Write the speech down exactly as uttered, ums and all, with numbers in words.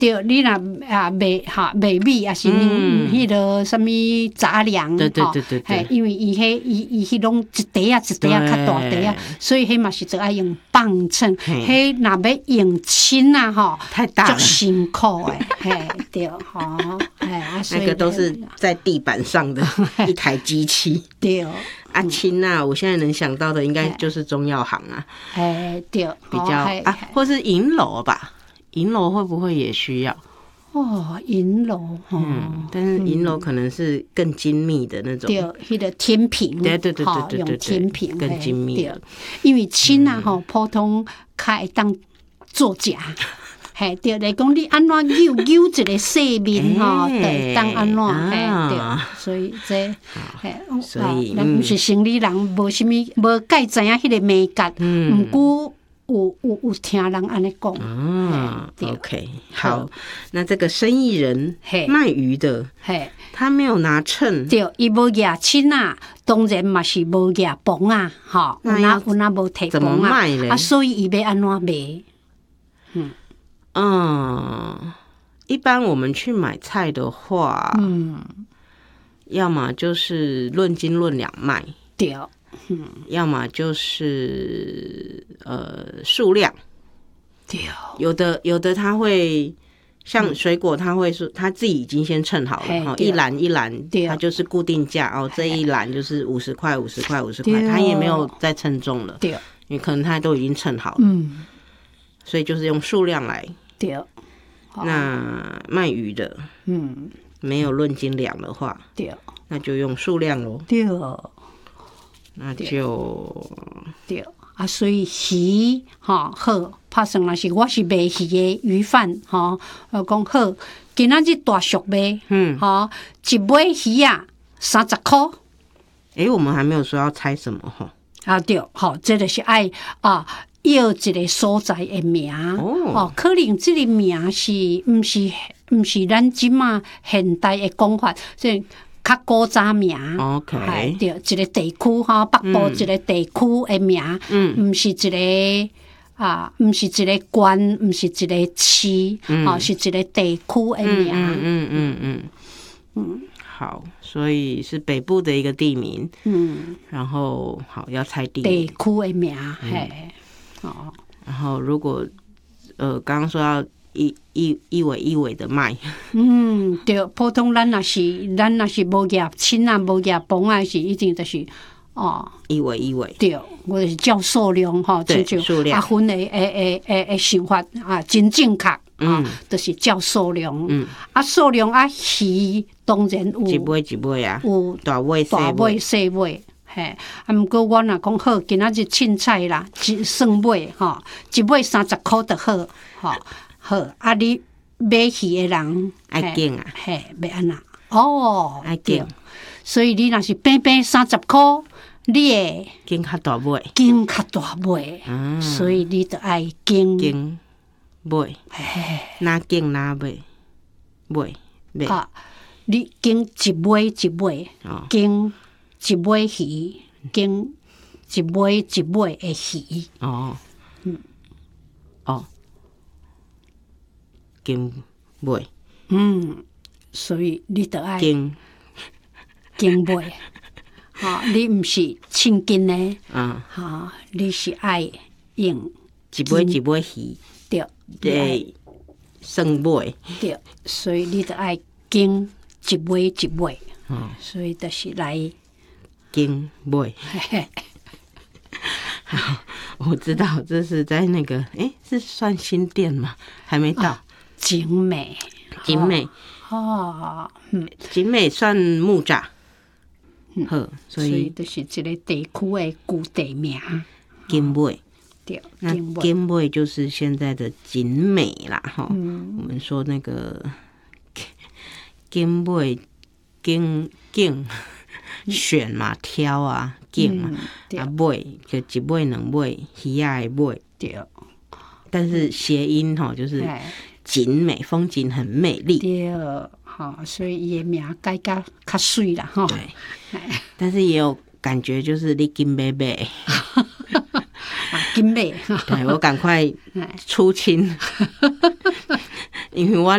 对，你若啊卖哈卖米，也是迄个什么杂粮， 对对对对对， 因为伊迄伊伊迄拢一袋啊一袋啊较大袋啊，所以迄嘛是就爱用磅秤，迄若要用称啊吼， 太大了， 足辛苦诶，嘿，对，吼，哎， 那个都是在地板上的一台机器， 对。 啊，称啊，我现在能想到的应该就是中药行啊， 哎，对， 比较啊，或是银楼吧。银楼会不会也需要？ 哦，银楼， 嗯，但是银楼可能是更精密的那种， 对，迄个天平， 对对对对对用天平更精密的。 因为称啊，吼，普通较会当作假，嘿，对，来讲你安怎扭扭一个细面吼，对，当安怎，嘿，对，所以这，嘿， 所以咱不是生理人，无什么，无介知影迄个美感，毋过。有有有听人安尼讲， 嗯 ，OK， 好，那这个生意人卖鱼的，他没有拿秤， 对，伊无拿秤啊，当然嘛是无拿磅啊，吼，有哪有哪无提磅啊，啊，所以伊要安怎卖？ 嗯嗯，一般我们去买菜的话，嗯，要么就是论斤论两卖， 对。 嗯，要么就是呃数量， 对， 有的有的他会像水果，他会说他自己已经先称好了，哦，一篮一篮，他就是固定价哦，这一篮就是五十块，五十块，五十块，他也没有再称重了，对，因为可能他都已经称好了，嗯，所以就是用数量来，对，那卖鱼的，嗯，没有论斤两的话，对，那就用数量咯，对。那就对啊，所以鱼哈好，拍算若是我是卖鱼的鱼贩哈，我讲好，今仔日大俗卖，嗯，哈，一尾鱼啊三十块。 诶，我们还没有说要猜什么哈。 啊对，好，这就是爱啊，要一个所在的名哦，可能这个名是毋是毋是咱即马现代的讲法，所以。较古早名 ，OK， 对，一个地区哈，北部一个地区的名，嗯，毋是一个啊，毋是一个县，毋是一个市，哦，是一个地区的名，嗯嗯嗯嗯嗯，好，所以是北部的一个地名，嗯，然后好要猜地地区的名，嘿，哦， 然后如果呃刚刚说要。一一一尾一尾的卖， 嗯，对，普通咱若是咱若是无夹称啊，无夹磅啊，是一定就是哦， 一尾一尾，对， 我是照数量吼， 对，数量。 阿芬的诶诶诶诶想法啊，真正确，嗯，就是照数量，嗯，啊数量啊鱼当然有一尾一尾啊， 有大尾大尾细尾。嘿，啊！毋过我若讲好，今仔日凊彩啦，一算尾吼，一尾三十箍就好，吼。好，啊！你买鱼的人爱拣啊， 嘿，要安那哦， 爱拣， 所以你若是平平三十箍，你会拣较大尾， 拣较大尾，嗯，所以你就爱拣拣尾，哪拣哪尾尾尾啊！你拣一尾一尾，拣一尾鱼，拣一尾一尾的鱼，哦，嗯，哦。 拣尾， 嗯，所以你得爱拣拣尾，哈，你毋是称斤的，嗯，哈，你是爱用一尾一尾鱼， 对， 对，算尾， 对，所以你得爱拣一尾一尾，嗯，所以就是来拣尾。好，我知道这是在那个，哎、欸，是算新店吗？还没到。啊景美， 景美哦，嗯， 景美算木栅，好，所以就是一个地区的古地名， 景美， 对， 那景美就是现在的景美啦，哈，嗯，我们说那个景美，景景选嘛，挑啊，景嘛，啊尾就一尾两尾，鱼仔的尾，对，但是谐音哈就是。景美风景很美丽， 对，好，所以伊的名改较较水啦，哈。 对，但是也有感觉就是你金妹妹， 金妹， 对我赶快出清，因为我。